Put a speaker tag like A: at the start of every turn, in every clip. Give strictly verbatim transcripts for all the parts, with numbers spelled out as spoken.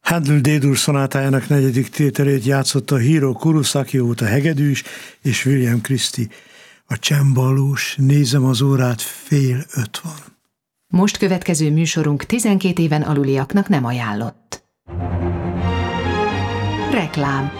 A: Handel D-dur szonátájának negyedik tételét játszotta Hiro Kurosaki óta hegedűs és William Christie. A csembalós, nézem az órát, fél öt van.
B: Most következő műsorunk tizenkét éven aluliaknak nem ajánlott. Reklám.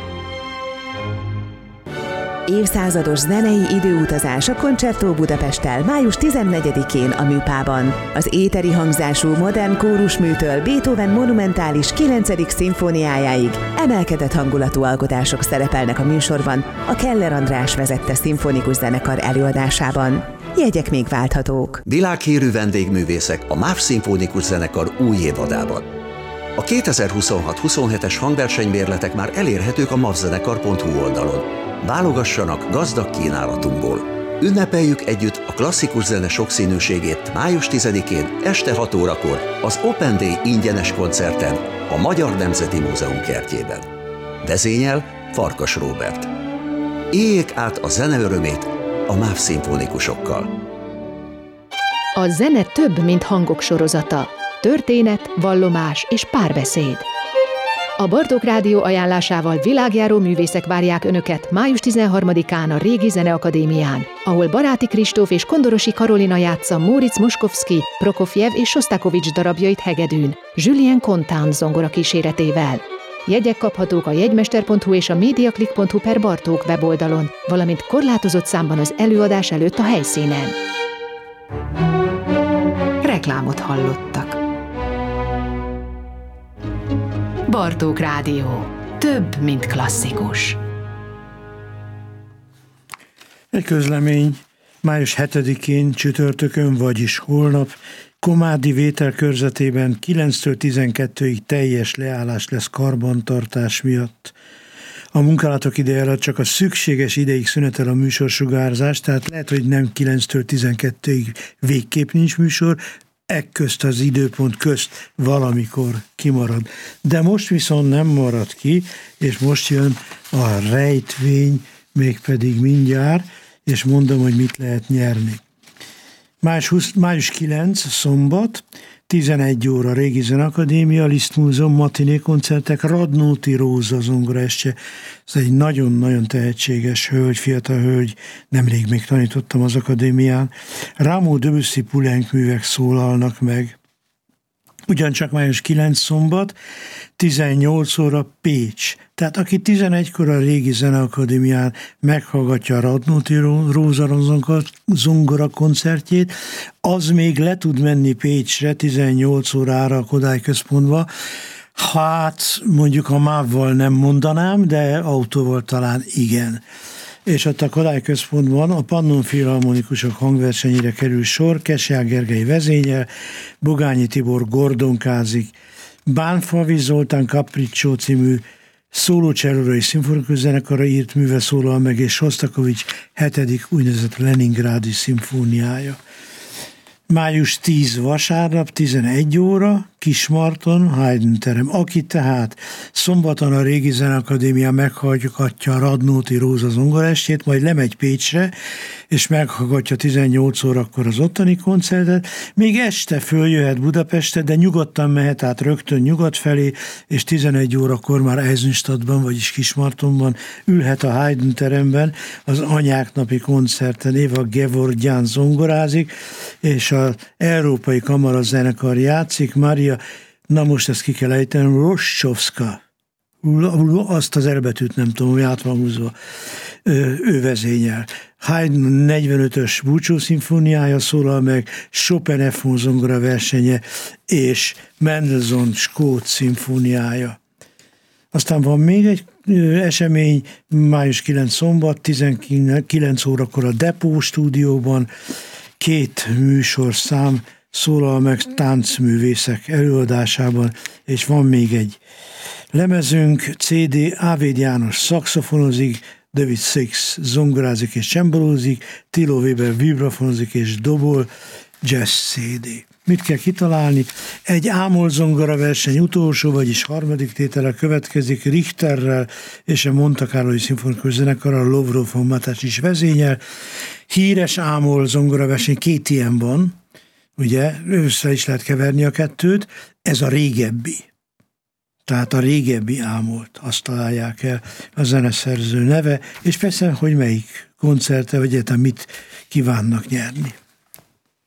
C: Évszázados zenei időutazás a Concerto Budapesttel május tizennegyedikén a Műpában. Az éteri hangzású modern kórusműtől Beethoven monumentális kilencedik szimfóniájáig emelkedett hangulatú alkotások szerepelnek a műsorban a Keller András vezette szimfonikus zenekar előadásában. Jegyek még válthatók.
D: Világhírű vendégművészek a MÁV szimfonikus zenekar új évadában. A kétezer-huszonhat huszonhetes hangversenybérletek már elérhetők a mavzenekar pont hu oldalon. Válogassanak gazdag kínálatunkból. Ünnepeljük együtt a klasszikus zene sokszínűségét május tizedikén este hat órakor az Open Day ingyenes koncerten a Magyar Nemzeti Múzeum kertjében. Vezényel Farkas Róbert. Éljék át a zene örömét a MÁV szimfonikusokkal.
B: A zene több, mint hangok sorozata. Történet, vallomás és párbeszéd. A Bartók Rádió ajánlásával világjáró művészek várják Önöket május tizenharmadikán a Régi Zeneakadémián, ahol Baráti Kristóf és Kondorosi Karolina játsza Móricz Moszkovszky, Prokofjev és Sostakovics darabjait hegedűn, Julien Contant zongora kíséretével. Jegyek kaphatók a jegymester pont hu és a mediaclick pont hu per Bartók weboldalon, valamint korlátozott számban az előadás előtt a helyszínen. Reklámot hallottak. Bartók Rádió. Több, mint klasszikus.
A: Egy közlemény május hetedikén csütörtökön, vagyis holnap Komádi Vétel körzetében kilenctől tizenkettőig teljes leállás lesz karbantartás miatt. A munkálatok ideje alatt csak a szükséges ideig szünetel a műsorsugárzás, tehát lehet, hogy nem kilenctől tizenkettőig végképp nincs műsor, ekközt az időpont közt valamikor kimarad. De most viszont nem marad ki, és most jön a rejtvény, mégpedig mindjárt, és mondom, hogy mit lehet nyerni. május kilencedike szombat, tizenegy óra Régi Zeneakadémia, Liszt Múzeum, matiné koncertek, Radnóti Róza zongoraestje. Ez egy nagyon-nagyon tehetséges hölgy, fiatal hölgy, nemrég még tanítottam az akadémián. Rameau Debussy Poulenc művek szólalnak meg. Ugyancsak május kilencedike szombat, tizennyolc óra Pécs. Tehát aki tizenegykor a Régi Zeneakadémián meghallgatja a Radnóti Róza zongora koncertjét, az még le tud menni Pécsre tizennyolc órára a Kodály Központba. Hát mondjuk a mávval nem mondanám, de autóval talán igen. És ott a Kodály Központban a Pannon Filharmonikusok hangversenyére kerül sor, Kesják Gergely vezényel, Bogányi Tibor gordonkázik, Bánfalvi Zoltán Capriccio című szólócsellóra és szimfonikus zenekarra írt műve szólal meg, és Sostakovics hetedik úgynevezett Leningrádi szimfóniája. május tíz vasárnap, tizenegy óra, Kismarton, Haydn terem. Aki tehát szombaton a Régi Zeneakadémia meghallgatja a Radnóti Róza zongoraestjét, majd lemegy Pécsre, és meghallgatja tizennyolc órakor az ottani koncertet, még este följöhet Budapestre, de nyugodtan mehet át rögtön nyugat felé, és tizenegy órakor már Eisenstadtban, vagyis Kismartonban ülhet a Haydn teremben, az Anyák napi koncerten Eva Gevorgyan zongorázik, és az Európai Kamara zenekar játszik, Maria, na most ezt ki kell ejtenem, Rossovska, azt az elbetűt nem tudom, hogy át van húzva, ő vezényel. Haydn negyvenötös búcsú szimfóniája szólal meg, Chopin F. zongora versenye, és Mendelssohn skót szimfóniája. Aztán van még egy esemény, május kilencedike szombat, tizenkilenc órakor a Depó stúdióban, két műsorszám szólal meg táncművészek előadásában, és van még egy lemezünk, cé dé, Ávéd János szaxofonozik, David Six zongorázik és csembalózik, Tilo Weber vibrafonozik és dobol, jazz cé dé. Mit kell kitalálni? Egy ámol zongora verseny utolsó, vagyis harmadik tétele következik Richterrel és a Monte Carloi szimfonikus zenekarral, Lovrov von Matás is vezényel. Híres ámol zongora verseny, két ilyen van, ugye, össze is lehet keverni a kettőt, ez a régebbi. tehát a régebbi ámolt, azt találják el a zeneszerző neve, és persze, hogy melyik koncerte, vagy egyáltalán mit kívánnak nyerni.